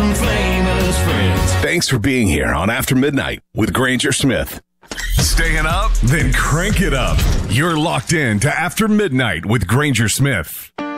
some famous friends. Thanks for being here on After Midnight with Granger Smith. Staying up? Then crank it up. You're locked in to After Midnight with Granger Smith.